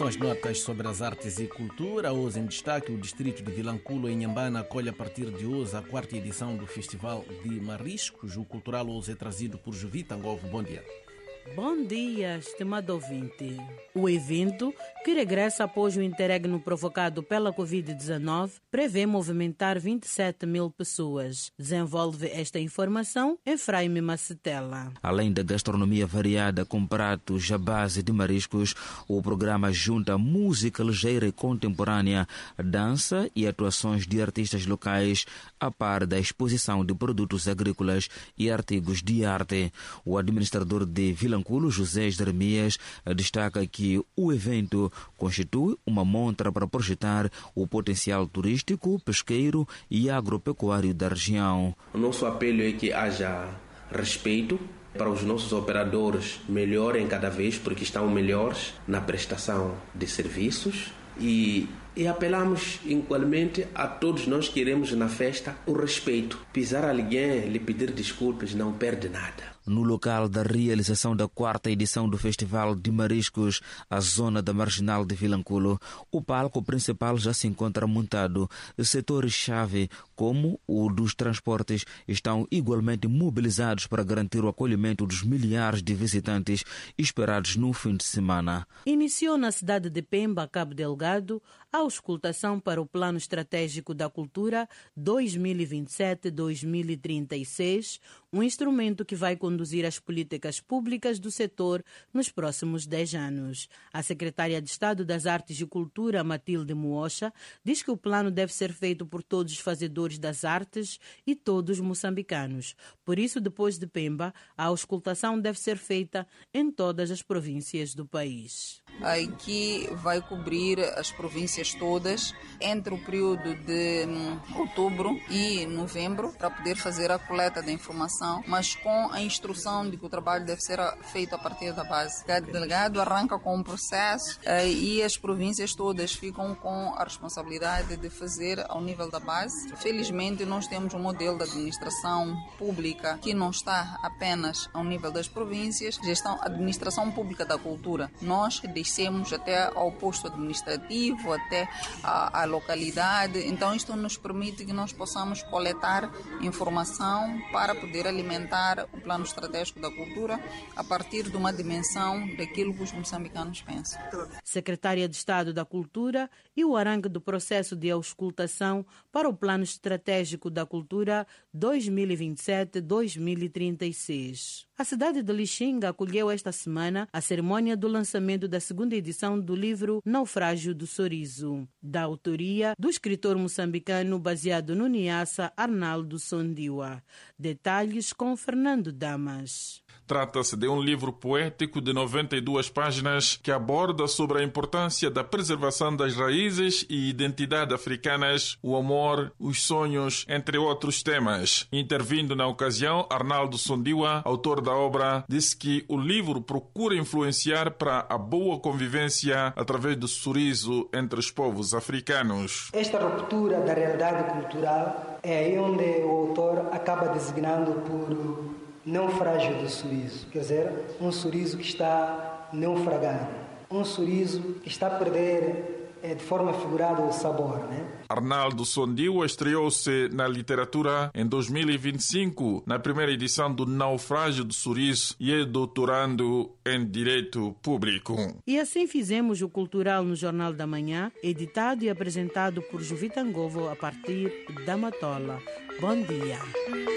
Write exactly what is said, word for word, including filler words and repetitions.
são as notas sobre as artes e cultura. Hoje em destaque, o distrito de Vilanculo, em Inhambane, acolhe a partir de hoje a quarta edição do Festival de Mariscos. O cultural hoje é trazido por Jovita Ngovo. Bom dia. Bom dia, estimado ouvinte. O evento, que regressa após o interregno provocado pela covid dezenove, prevê movimentar vinte e sete mil pessoas. Desenvolve esta informação Efraim Macetela. Além da gastronomia variada com pratos à base de mariscos, o programa junta música ligeira e contemporânea, dança e atuações de artistas locais, a par da exposição de produtos agrícolas e artigos de arte. O administrador de Vilanculo, José Jeremias, destaca que o evento constitui uma montra para projetar o potencial turístico, pesqueiro e agropecuário da região. O nosso apelo é que haja respeito para os nossos operadores, melhorem cada vez porque estão melhores na prestação de serviços e, e apelamos igualmente a todos nós que queremos na festa o respeito. Pisar alguém, lhe pedir desculpas, não perde nada. No local da realização da quarta edição do Festival de Mariscos, a zona da Marginal de Vilanculo, o palco principal já se encontra montado. Setores-chave, como o dos transportes, estão igualmente mobilizados para garantir o acolhimento dos milhares de visitantes esperados no fim de semana. Iniciou na cidade de Pemba, Cabo Delgado, a auscultação para o Plano Estratégico da Cultura dois mil e vinte e sete a dois mil e trinta e seis, um instrumento que vai conduzir as políticas públicas do setor nos próximos dez anos. A secretária de Estado das Artes e Cultura, Matilde Muocha, diz que o plano deve ser feito por todos os fazedores das artes e todos os moçambicanos. Por isso, depois de Pemba, a auscultação deve ser feita em todas as províncias do país. Aqui vai cobrir as províncias todas entre o período de hum, outubro e novembro para poder fazer a coleta da informação, mas com a instrução de que o trabalho deve ser feito a partir da base. Cada delegado arranca com um processo eh, e as províncias todas ficam com a responsabilidade de fazer ao nível da base. Felizmente, nós temos um modelo de administração pública que não está apenas ao nível das províncias, gestão, administração pública da cultura. Nós descemos até ao posto administrativo, até a, a localidade. Então, isto nos permite que nós possamos coletar informação para poder alimentar o plano estratégico da cultura a partir de uma dimensão daquilo que os moçambicanos pensam. Secretária de Estado da Cultura e o arranque do processo de auscultação para o Plano Estratégico da Cultura dois mil e vinte e sete a dois mil e trinta e seis. A cidade de Lixinga acolheu esta semana a cerimônia do lançamento da segunda edição do livro Naufrágio do Sorriso, da autoria do escritor moçambicano baseado no Niassa, Arnaldo Sondiwa. Detalhes com Fernando Damas. Trata-se de um livro poético de noventa e duas páginas que aborda sobre a importância da preservação das raízes e identidade africanas, o amor, os sonhos, entre outros temas. Intervindo na ocasião, Arnaldo Sondiwa, autor da obra, disse que o livro procura influenciar para a boa convivência através do sorriso entre os povos africanos. Esta ruptura da realidade cultural é aí onde o autor acaba designando por naufrágio do sorriso, quer dizer, um sorriso que está naufragando, um sorriso que está a perder é, de forma figurada o sabor, né? Arnaldo Sondiwa estreou-se na literatura em dois mil e vinte e cinco, na primeira edição do Naufrágio do Sorriso, e é doutorando em Direito Público. E assim fizemos o Cultural no Jornal da Manhã, editado e apresentado por Jovita Ngovo a partir da Matola. Bom dia.